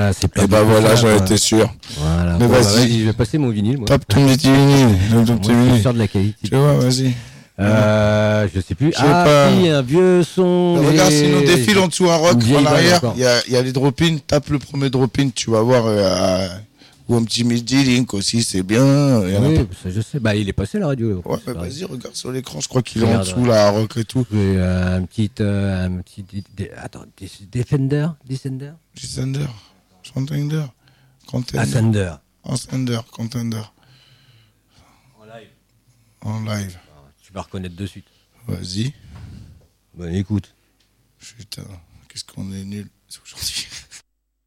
Voilà, c'est pas. Et bah voilà, j'en étais sûr. Voilà. Mais Bon, vas-y. je vais passer mon vinyle, moi. Tape ton petit vinyle. Moi, je suis sûr de la qualité. Tu vois, vas-y. Je sais plus. Je sais pas. Si, un vieux son. Mais regarde, sinon défile en dessous un rock, Une vieille en balle arrière, encore. il y a les drop-in, tape le premier drop-in, tu vas voir, ou un petit midi link aussi, c'est bien. Il y en a Oui, pas. ça, je sais. Bah, il est passé la radio. Ouais, mais vas-y, regarde sur l'écran, je crois qu'il est en Regarde, dessous, là, rock et tout. Et, un petit attends, Defender, Descender, Contender, Ascender. Ascender, Contender, En live. en live. Tu vas reconnaître de suite. Vas-y. Bon, écoute. Putain, qu'est-ce qu'on est nul aujourd'hui.